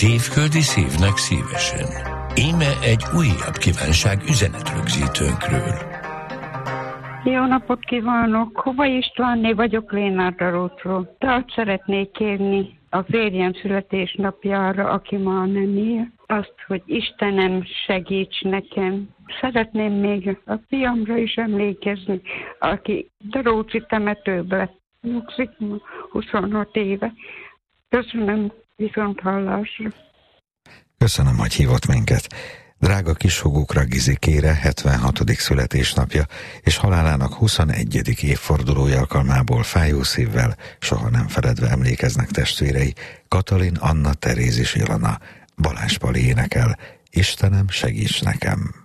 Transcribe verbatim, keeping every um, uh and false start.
szívföldi szívnek szívesen. Íme egy újabb kívánság üzenetrögzítőnkről. Jó napot kívánok! Hova Istvánné vagyok, Lénárdarútról. Tehát szeretnék kérni a férjem születésnapjára, aki már nem él, azt, hogy Istenem segíts nekem. Szeretném még a fiamra is emlékezni, aki Daróci temetőben nyugszik huszonhat éve. Köszönöm, viszont hallásra. Köszönöm, hogy hívott minket. Drága kishugókra Gizikére hetvenhatodik születésnapja és halálának huszonegyedik évfordulója alkalmából fájó szívvel, soha nem feledve emlékeznek testvérei Katalin, Anna, Teréz és Ilona. Balázs Pali énekel, Istenem segíts nekem!